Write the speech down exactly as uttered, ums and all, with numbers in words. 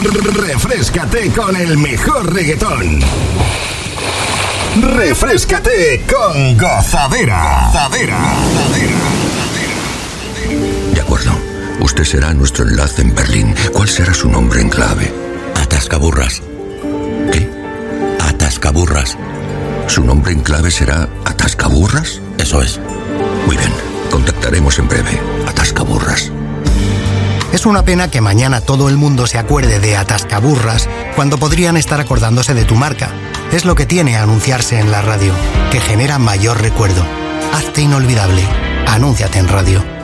Refréscate con el mejor reggaetón. Refréscate con Gozadera. Gozadera. De acuerdo. Usted será nuestro enlace en Berlín. ¿Cuál será su nombre en clave? Atascaburras. ¿Qué? Atascaburras. ¿Su nombre en clave será Atascaburras? Eso es. Muy bien. Contactaremos en breve. Atascaburras. Es una pena que mañana todo el mundo se acuerde de Atascaburras cuando podrían estar acordándose de tu marca. Es lo que tiene anunciarse en la radio, que genera mayor recuerdo. Hazte inolvidable. Anúnciate en radio.